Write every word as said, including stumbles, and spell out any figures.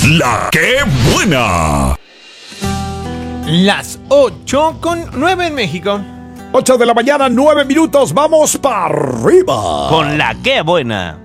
La que buena. Las ocho con nueve en México. ocho de la mañana, nueve minutos, vamos para arriba. Con la que buena.